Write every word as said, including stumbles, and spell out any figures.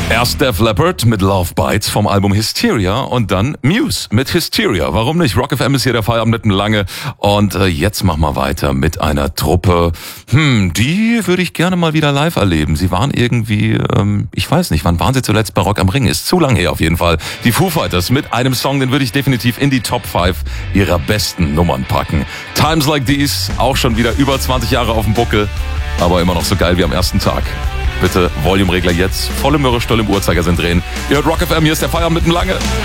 Erst Def Leppard mit Love Bites vom Album Hysteria und dann Muse mit Hysteria. Warum nicht? Rock F M ist hier der Feierabend mit dem Lange. Und äh, jetzt machen wir weiter mit einer Truppe, hm, die würde ich gerne mal wieder live erleben. Sie waren irgendwie, ähm, ich weiß nicht, wann waren sie zuletzt bei Rock am Ring? Ist zu lang her auf jeden Fall. Die Foo Fighters mit einem Song, den würde ich definitiv in die Top fünf ihrer besten Nummern packen. Times Like These, auch schon wieder über zwanzig Jahre auf dem Buckel, aber immer noch so geil wie am ersten Tag. Bitte Volumeregler jetzt, volle Möhre, Stoll im Uhrzeigersinn drehen. Ihr hört Rock F M, hier ist der Feierabend mit dem Lange.